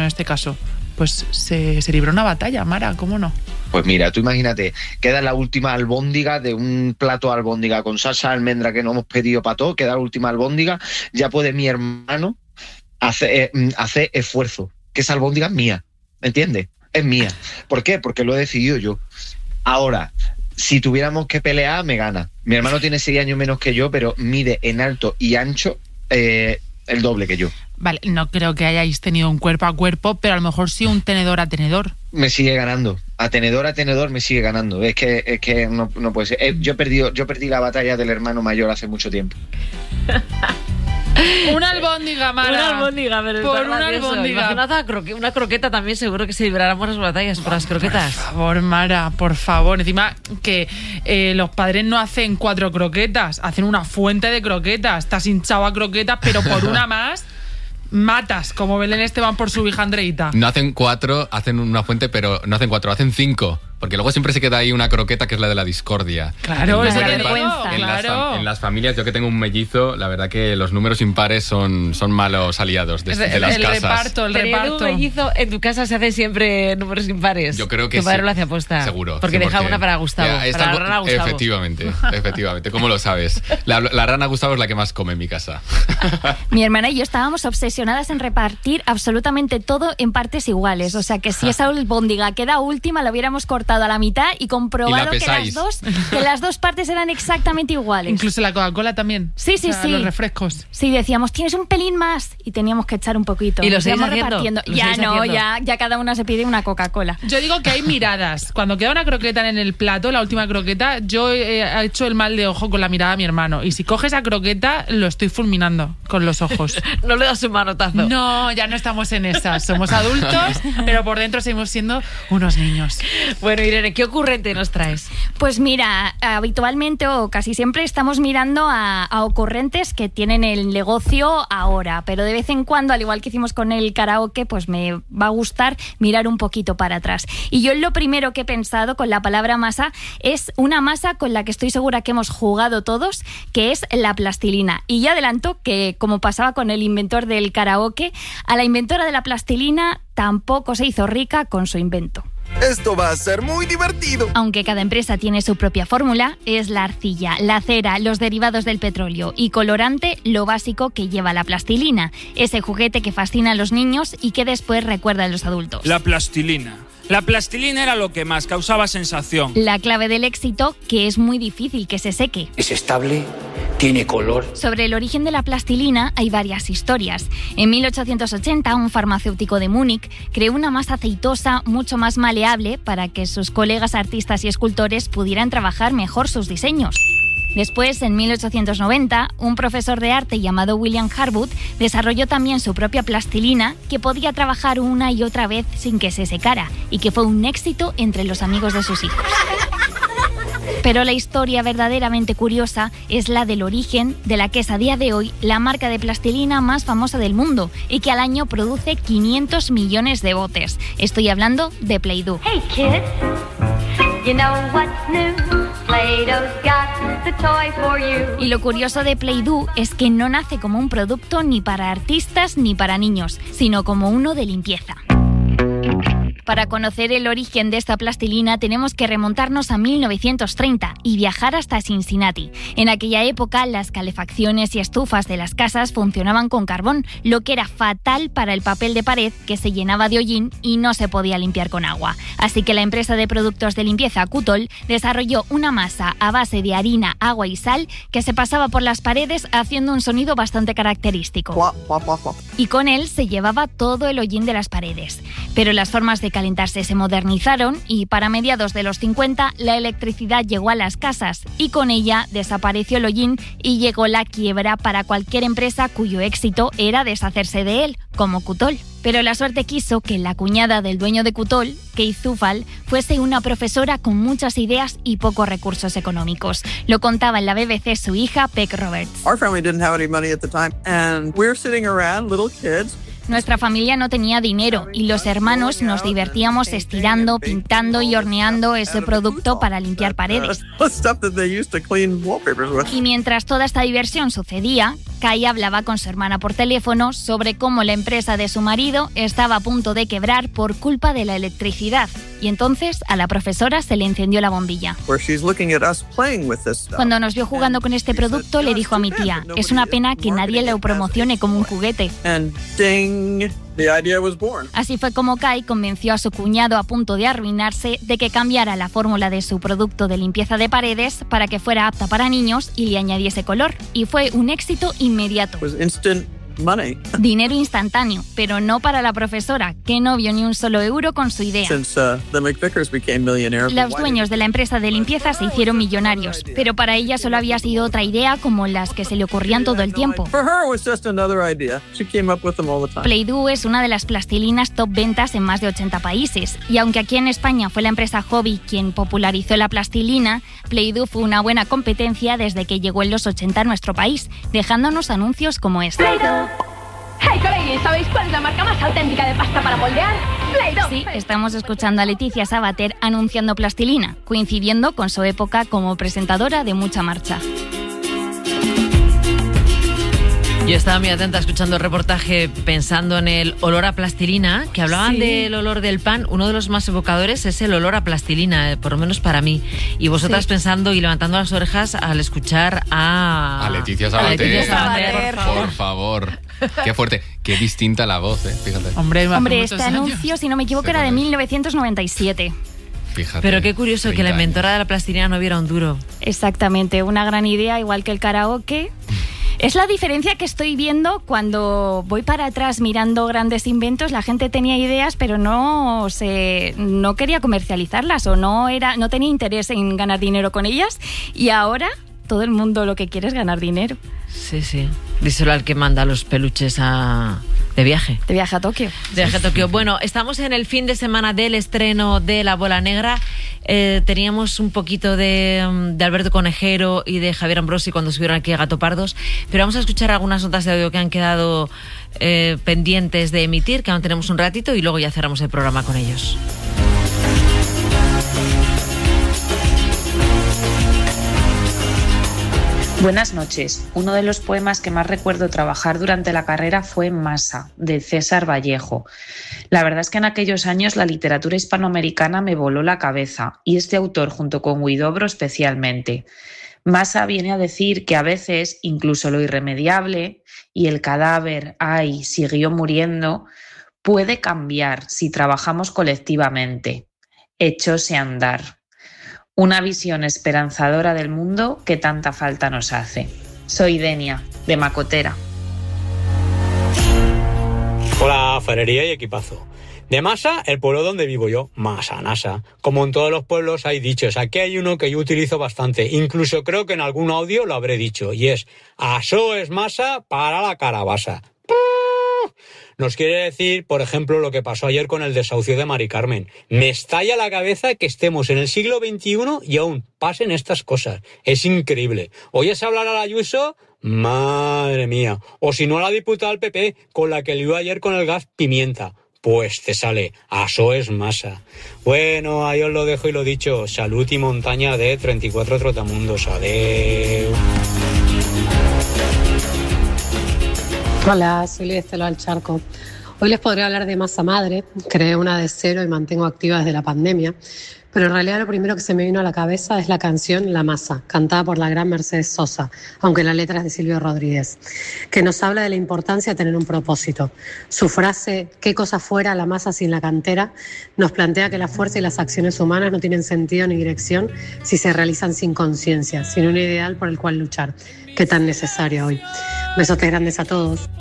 en este caso, pues se libró una batalla, Mara, ¿cómo no? Pues mira, tú imagínate, queda la última albóndiga de un plato de albóndiga con salsa de almendra que no hemos pedido para todo, queda la última albóndiga, ya puede mi hermano hacer esfuerzo, que esa albóndiga es mía, ¿me entiendes? Es mía. ¿Por qué? Porque lo he decidido yo. Ahora, si tuviéramos que pelear, me gana. Mi hermano tiene 6 años menos que yo, pero mide en alto y ancho el doble que yo. Vale, no creo que hayáis tenido un cuerpo a cuerpo, pero a lo mejor sí un tenedor a tenedor. Me sigue ganando. A tenedor me sigue ganando. Es que no puede ser. Yo perdí la batalla del hermano mayor hace mucho tiempo. Una albóndiga, Mara. Una albóndiga, pero por una albóndiga. Imagínate una croqueta también, seguro que se libráramos las batallas por las croquetas. Por favor, Mara, por favor. Encima que los padres no hacen 4 croquetas, hacen una fuente de croquetas. Estás hinchado a croquetas, pero por una más matas, como Belén Esteban por su hija Andreita. No hacen 4, hacen una fuente, pero no hacen 4, hacen 5. Porque luego siempre se queda ahí una croqueta que es la de la discordia. Claro, es la vergüenza. En las familias, yo que tengo un mellizo, la verdad que los números impares son malos aliados de las casas. El reparto. Un mellizo, en tu casa se hacen siempre números impares. Yo creo que tu padre sí. lo hace aposta. Seguro. Porque 100%. deja una para Gustavo. Para la rana Gustavo. Efectivamente. ¿Cómo lo sabes? La rana Gustavo es la que más come en mi casa. Mi hermana y yo estábamos obsesionadas en repartir absolutamente todo en partes iguales. O sea, que si esa albóndiga queda última, la hubiéramos cortado a la mitad y comprobado que las dos partes eran exactamente iguales. Incluso la Coca-Cola también. Sí. Los refrescos. Sí, decíamos, tienes un pelín más y teníamos que echar un poquito. ¿Y lo seguís repartiendo? Ya cada una se pide una Coca-Cola. Yo digo que hay miradas. Cuando queda una croqueta en el plato, la última croqueta, yo he hecho el mal de ojo con la mirada a mi hermano. Y si coge esa croqueta, lo estoy fulminando con los ojos. No le das un manotazo. No, ya no estamos en esas. Somos adultos, pero por dentro seguimos siendo unos niños. Bueno, Irene, ¿qué ocurrente nos traes? Pues mira, habitualmente o casi siempre estamos mirando a ocurrentes que tienen el negocio ahora, pero de vez en cuando, al igual que hicimos con el karaoke, pues me va a gustar mirar un poquito para atrás. Y yo lo primero que he pensado con la palabra masa es una masa con la que estoy segura que hemos jugado todos, que es la plastilina. Y ya adelanto que, como pasaba con el inventor del karaoke, a la inventora de la plastilina tampoco se hizo rica con su invento. Esto va a ser muy divertido. Aunque cada empresa tiene su propia fórmula, es la arcilla, la cera, los derivados del petróleo y colorante lo básico que lleva la plastilina, ese juguete que fascina a los niños y que después recuerda a los adultos. La plastilina. La plastilina era lo que más causaba sensación. La clave del éxito, que es muy difícil que se seque. Es estable, tiene color. Sobre el origen de la plastilina hay varias historias. En 1880, un farmacéutico de Múnich creó una masa aceitosa mucho más maleable para que sus colegas artistas y escultores pudieran trabajar mejor sus diseños. Después, en 1890, un profesor de arte llamado William Harwood desarrolló también su propia plastilina que podía trabajar una y otra vez sin que se secara y que fue un éxito entre los amigos de sus hijos. Pero la historia verdaderamente curiosa es la del origen de la que es a día de hoy la marca de plastilina más famosa del mundo y que al año produce 500 millones de botes. Estoy hablando de Play-Doh. Hey kids, you know what's new? Play-Doh's got the toy for you. Y lo curioso de Play-Doh es que no nace como un producto ni para artistas ni para niños, sino como uno de limpieza. Para conocer el origen de esta plastilina tenemos que remontarnos a 1930 y viajar hasta Cincinnati. En aquella época las calefacciones y estufas de las casas funcionaban con carbón, lo que era fatal para el papel de pared que se llenaba de hollín y no se podía limpiar con agua. Así que la empresa de productos de limpieza Kutol desarrolló una masa a base de harina, agua y sal que se pasaba por las paredes haciendo un sonido bastante característico. Y con él se llevaba todo el hollín de las paredes. Pero las formas de calentarse se modernizaron y para mediados de los 50 la electricidad llegó a las casas y con ella desapareció el hollín y llegó la quiebra para cualquier empresa cuyo éxito era deshacerse de él, como Kutol. Pero la suerte quiso que la cuñada del dueño de Kutol, Kate Zufall, fuese una profesora con muchas ideas y pocos recursos económicos. Lo contaba en la BBC su hija, Peg Roberts. Our family didn't have any money at the time, and we were sitting around, little kids. Nuestra familia no tenía dinero y los hermanos nos divertíamos estirando, pintando y horneando ese producto para limpiar paredes. Y mientras toda esta diversión sucedía, Kai hablaba con su hermana por teléfono sobre cómo la empresa de su marido estaba a punto de quebrar por culpa de la electricidad. Y entonces a la profesora se le encendió la bombilla. Cuando nos vio jugando con este producto, le dijo a mi tía, es una pena que nadie lo promocione como un juguete. Así fue como Kai convenció a su cuñado a punto de arruinarse de que cambiara la fórmula de su producto de limpieza de paredes para que fuera apta para niños y le añadiese color. Y fue un éxito inmediato. Dinero instantáneo, pero no para la profesora, que no vio ni un solo euro con su idea. Los dueños de la empresa de limpieza se hicieron millonarios, pero para ella solo había sido otra idea como las que se le ocurrían todo el tiempo. Play-Doh es una de las plastilinas top ventas en más de 80 países, y aunque aquí en España fue la empresa Hobby quien popularizó la plastilina, Play-Doh fue una buena competencia desde que llegó en los 80 a nuestro país, dejándonos anuncios como este. ¡Hey, colegas! ¿Sabéis cuál es la marca más auténtica de pasta para moldear? Play-Doh. Sí, estamos escuchando a Leticia Sabater anunciando plastilina, coincidiendo con su época como presentadora de Mucha Marcha. Yo estaba muy atenta escuchando el reportaje pensando en el olor a plastilina, que hablaban del olor del pan. Uno de los más evocadores es el olor a plastilina, por lo menos para mí. Y vosotras pensando y levantando las orejas al escuchar a Leticia Sabater. Por favor. Qué fuerte, qué distinta la voz, fíjate. Hombre, este anuncio, si no me equivoco, era de 1997. Fíjate. Pero qué curioso que la inventora de la plastilina no viera un duro. Exactamente, una gran idea, igual que el karaoke. Es la diferencia que estoy viendo cuando voy para atrás mirando grandes inventos. La gente tenía ideas, pero no quería comercializarlas o no tenía interés en ganar dinero con ellas. Y ahora todo el mundo lo que quiere es ganar dinero. Sí, sí. Díselo al que manda los peluches de viaje. De viaje a Tokio. De viaje a Tokio. Bueno, estamos en el fin de semana del estreno de La Bola Negra. Teníamos un poquito de Alberto Conejero y de Javier Ambrosi cuando subieron aquí a Gato Pardos, pero vamos a escuchar algunas notas de audio que han quedado pendientes de emitir, que aún tenemos un ratito, y luego ya cerramos el programa con ellos. Buenas noches. Uno de los poemas que más recuerdo trabajar durante la carrera fue Masa, de César Vallejo. La verdad es que en aquellos años la literatura hispanoamericana me voló la cabeza, y este autor junto con Huidobro especialmente. Masa viene a decir que a veces incluso lo irremediable y el cadáver, ay, siguió muriendo, puede cambiar si trabajamos colectivamente. Echóse a andar. Una visión esperanzadora del mundo que tanta falta nos hace. Soy Denia, de Macotera. Hola, Ferrería y equipazo. De Masa, el pueblo donde vivo yo, Masa, Nasa. Como en todos los pueblos hay dichos, aquí hay uno que yo utilizo bastante, incluso creo que en algún audio lo habré dicho, y es: asó es masa para la carabasa. Nos quiere decir, por ejemplo, lo que pasó ayer con el desahucio de Mari Carmen. Me estalla la cabeza que estemos en el siglo XXI y aún pasen estas cosas. Es increíble. ¿Oyes hablar a la Ayuso? Madre mía. O si no, a la diputada del PP, con la que lió ayer con el gas pimienta. Pues te sale, asó es masa. Bueno, ahí os lo dejo y lo dicho. Salud y montaña de 34 trotamundos. Adeu. Hola, soy Lidia Estela del Charco. Hoy les podré hablar de masa madre. Creé una de cero y mantengo activa desde la pandemia. Pero en realidad lo primero que se me vino a la cabeza es la canción La Masa, cantada por la gran Mercedes Sosa, aunque la letra es de Silvio Rodríguez, que nos habla de la importancia de tener un propósito. Su frase, ¿qué cosa fuera la masa sin la cantera?, nos plantea que la fuerza y las acciones humanas no tienen sentido ni dirección si se realizan sin conciencia, sin un ideal por el cual luchar. Qué tan necesario hoy. Besotes grandes a todos.